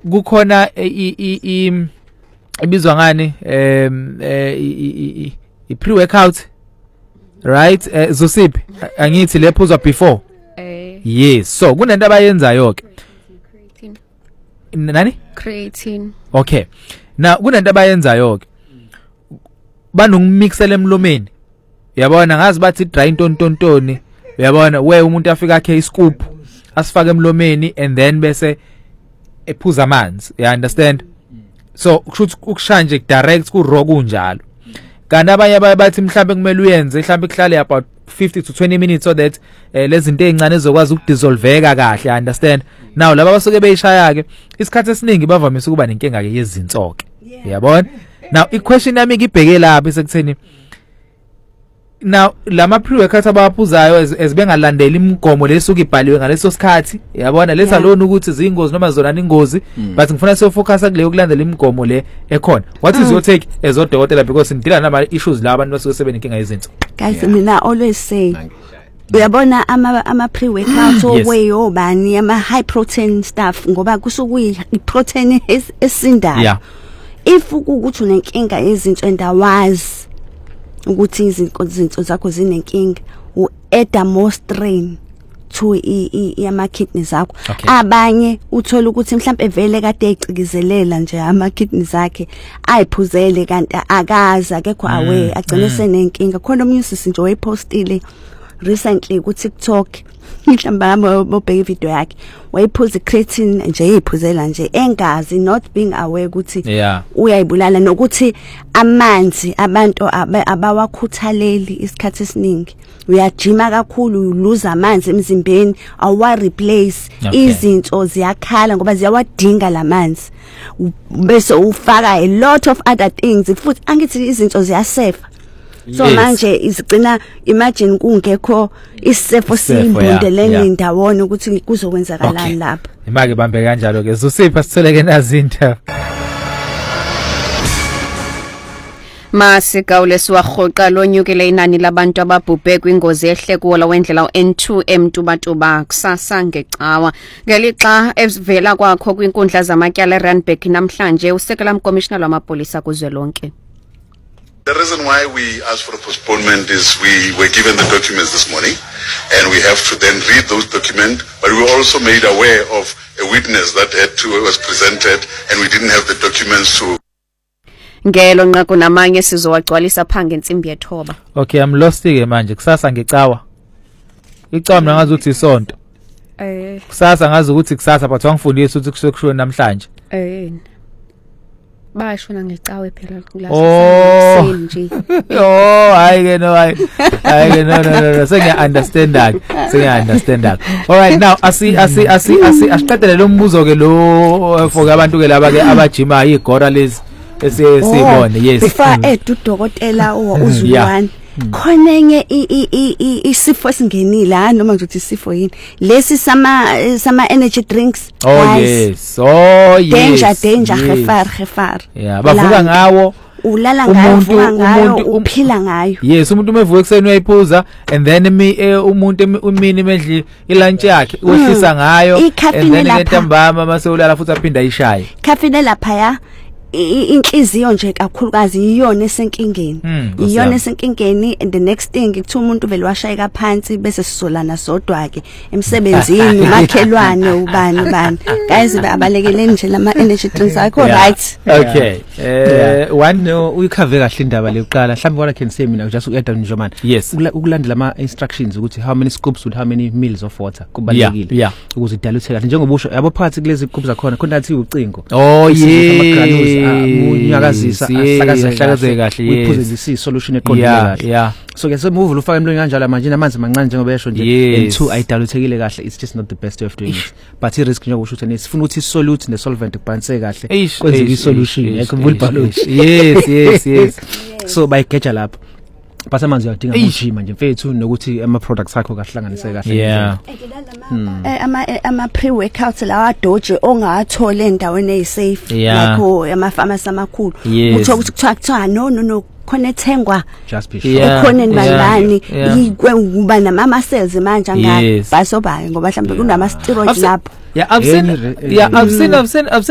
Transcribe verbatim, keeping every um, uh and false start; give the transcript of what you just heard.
kukhona i ibizwa ngani em i pre-workout, right? Zosiphi angithi lephuzwa before. Eh. Yes, so kunento abayenzayo ke. Creatine. Nani? Creatine. Okay. Now kunento abayenzayo ke. Banongimixela emlomeni. Uyabona ngazi bathi dry ntontontoni. Uyabona we umuntu afika akhe iscoop asifake emlomeni and then bese ephuza amanzi. You understand? So kushuthi ukushanje direct ku raw kunjalo. Kanti abanye bathi mhlambe kumele uyenze mhlambe kuhlale about fifty to twenty minutes so that eh, lezi zinto ezincane ezokwazi ukudissolveka kahle. You understand? Now laba basuke beyishaya ke isikhathi esiningi bavamise ukuba nenkinga ke yezinsoke. Uyabona? Now i question yami ngibheke lapha sekutheni now lama pre-workout abaphuzayo ezibengalandeli imigomo lesuka ibhaliwe ngaleso sikhathi. Uyabona letha lona ukuthi izingozi noma zona ingozi but ngifuna so focus kuleyo kulandela imigomo le ekhona. What is your take as odokotela because ngidila nama issues la abantu basuke sebenenkinga yezinto? Guys, mina always say uyabona ama ama pre-workout away obani ama high protein stuff ngoba kusukuyi protein esindayo. Yeah. If ukuthi unenkinga yezinto endawazi ukuthi izinto zakho zinenkinga u add more strain to ama kidneys akho. Abanye uthola ukuthi mhlawumbe vele kade ecikizelela nje ama kidneys akhe ayiphuzele kanti akaza akekho aware agcine senenkinga. Khona omunye usisi nje wayipostile recently ku TikTok mhlamba bobheka video yakhe wayiphuza creatine nje yiphuzela nje engazi not being aware ukuthi uyayibulala nokuthi amanzi abantu abawakhuthaleli isikhathi esiningi uyajima kakhulu uluza amanzi emzimbeni awa replace izinto ziyakhala ngoba ziyawadinga lamanzi bese ufaka a lot of other things futhi angithi izinto ziyasefa. So yes. Manje izigcina imagine kungekho isifo simbondelene ndawona ukuthi kuzokwenzakalani lapha. Imake bambe kanjalo ke Zosiphi sitholeke nazinto. Masikawule siwarhoqa lonyukele inani labantu ababhubhe kwingozi ehlekuwola wendlela N two eMtubatuba kusasa ngecawa. Ngelixa evela kwakho kwinkundla zamatyala eRandburg namhlanje usekela mkomishina lwamapolisa kuzwelonke. The reason why we asked for a postponement is we were given the documents this morning and we have to then read those documents, but we were also made aware of a witness that had to was presented and we didn't have the documents to. Ngelo nqaku namanye sizowagcwalisa phange insimbi yethoba. Okay, I'm lost ke manje kusasa ngecawa. Icawa mina ngazi ukuthi isonto. Eh. Kusasa ngazi ukuthi kusasa but wangifundisa ukuthi kusekusho namhlanje. Eh. Bashona ngecawe phela kulasa nje. Oh, hayi ke no hayi. Hayi ke no no no sengiya understand that. Sengiya understand that. All right, now asi asi asi asi asiqedele lo mbuzo ke lo for abantu ke laba ke abajima igora lezi esiyibone. Yes. Before edu dokotela uzulwane. Khona enye isifo singenile ha noma ngizothi isifo yini lesi sama sama energy drinks. Oh yes, oh yes, danger danger gefar gefar. Yeah, bavuka ngawo ulala ngayo ngayo uphila ngayo. Yes, umuntu umevuka ekseni uyayiphuza and then umuntu umini emedli ilunch yakhe uhlisa ngayo and then entambama mase ulala futhi aphinda ayishaye. Caffeine lapha ya inhliziyo nje kakhulukazi iyona esenkingeni iyona esenkingeni and the next thing kuthi umuntu vele washayeka phansi bese sisolana sodwa ke emsebenzini makhelwane ubani ubani guys abalekele nje lama energy drinks akho right. Okay, eh one no uyikhave kahle indaba leqala mhlawumbe wona can say mina just ueda njomani. Yes, ukulandela ama instructions ukuthi how many scoops with how many mils of water kubalekile ukuze idaluthe kahle njengoba usho yabo phakathi kulezi scoops zakhona khona athi ucingo. Oh yeah, unyakazisa ahlakaze kahle uyiphuze solution eqondile kahle. Yeah, so ke semove ufaka emlonyeni kanjalo manje namanzi mancane njengoba yesho nje and two ayidaluthekile kahle. It's just not the best way of doing it, but i risk njengoba usho ukuthi sifuna ukuthi solute ne solvent kubanise kahle kwenze i solution ekubul balance. Yes yes yes. So bayigeja lapho but amanzi uyadinga ukujima nje mfethu nokuthi ama products akho kahlanganise kahle. Yeah, ama ama pre-workout lawa doje ongathole endaweni eyisafe lakho ama pharmacy amakhulu uthola ukuthi kuthiwa no no no khona ethengwa just be sure khona nibangani yikwe uba nama cells manje ngani basobayo ngoba mhlambe kunama steroids lapho. Yeah, I've seen yeah I've seen I've seen I've